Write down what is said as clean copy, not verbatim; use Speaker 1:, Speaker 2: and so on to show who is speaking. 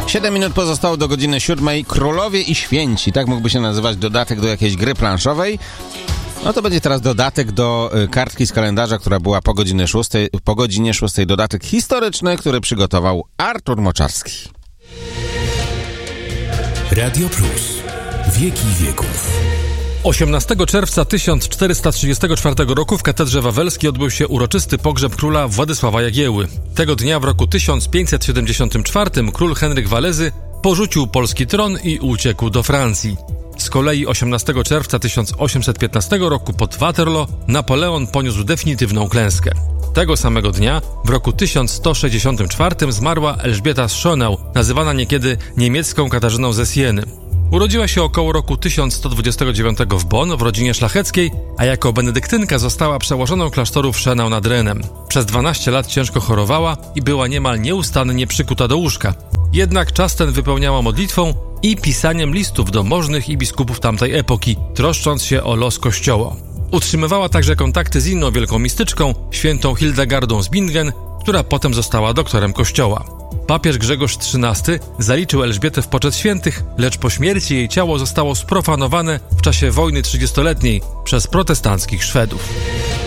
Speaker 1: 7 minut pozostało do godziny 7. Królowie i święci, tak mógłby się nazywać dodatek do jakiejś gry planszowej. No to będzie teraz dodatek do kartki z kalendarza, która była po godzinie 6. Dodatek historyczny, który przygotował Artur Moczarski.
Speaker 2: Radio Plus. Wieki wieków.
Speaker 3: 18 czerwca 1434 roku w katedrze wawelskiej odbył się uroczysty pogrzeb króla Władysława Jagiełły. Tego dnia w roku 1574 król Henryk Walezy porzucił polski tron i uciekł do Francji. Z kolei 18 czerwca 1815 roku pod Waterloo Napoleon poniósł definitywną klęskę. Tego samego dnia, w roku 1164 zmarła Elżbieta z Schonau, nazywana niekiedy niemiecką Katarzyną ze Sieny. Urodziła się około roku 1129 w Bonn w rodzinie szlacheckiej, a jako benedyktynka została przełożoną klasztoru w Schönau nad Renem. Przez 12 lat ciężko chorowała i była niemal nieustannie przykuta do łóżka. Jednak czas ten wypełniała modlitwą i pisaniem listów do możnych i biskupów tamtej epoki, troszcząc się o los kościoła. Utrzymywała także kontakty z inną wielką mistyczką, świętą Hildegardą z Bingen, która potem została doktorem kościoła. Papież Grzegorz XIII zaliczył Elżbietę w poczet świętych, lecz po śmierci jej ciało zostało sprofanowane w czasie wojny 30-letniej przez protestanckich Szwedów.